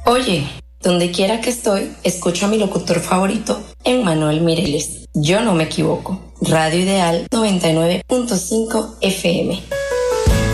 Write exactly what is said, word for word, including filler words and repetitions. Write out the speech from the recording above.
Oye, donde quiera que estoy, escucho a mi locutor favorito, Emmanuel Mireles. Yo no me equivoco. Radio Ideal noventa y nueve punto cinco F M.